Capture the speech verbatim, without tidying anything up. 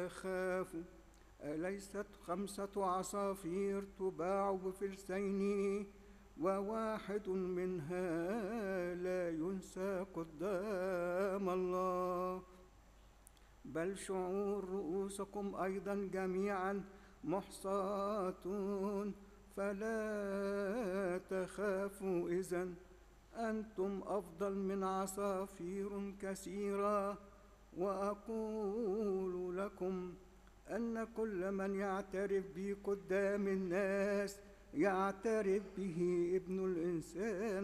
تخافوا. أليست خمسة عصافير تباع بفلسين وواحد منها لا ينسى قدام الله؟ بل شعور رؤوسكم أيضا جميعا محصاة، فلا تخافوا إذن، أنتم أفضل من عصافير كثيرة. وأقول لكم أن كل من يعترف بي قدام الناس يعترف به ابن الإنسان